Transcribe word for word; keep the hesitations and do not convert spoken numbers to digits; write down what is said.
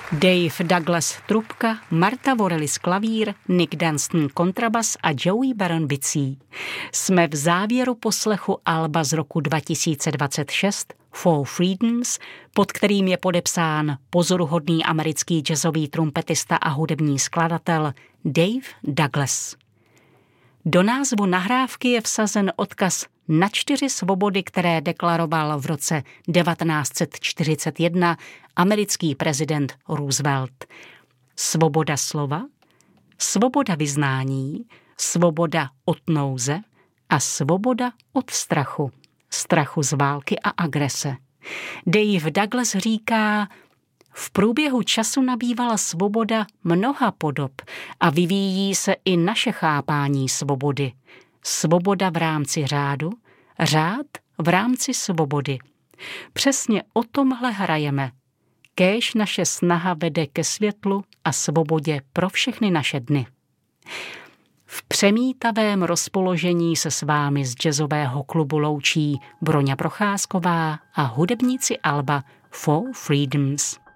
Dave Douglas trubka, Marta Vorelis klavír, Nick Dunstan kontrabas a Joey Baron bicí. Jsme v závěru poslechu alba z roku dva tisíce dvacet šest Four Freedoms, pod kterým je podepsán pozoruhodný americký jazzový trumpetista a hudební skladatel Dave Douglas. Do názvu nahrávky je vsazen odkaz na čtyři svobody, které deklaroval v roce devatenáct set čtyřicet jedna americký prezident Roosevelt. Svoboda slova, svoboda vyznání, svoboda od nouze a svoboda od strachu. Strachu z války a agrese. Dave Douglas říká, v průběhu času nabývala svoboda mnoha podob a vyvíjí se i naše chápání svobody. Svoboda v rámci řádu, řád v rámci svobody. Přesně o tomhle hrajeme. Kéž naše snaha vede ke světlu a svobodě pro všechny naše dny. V přemítavém rozpoložení se s vámi z jazzového klubu loučí Broňa Procházková a hudebníci alba Four Freedoms.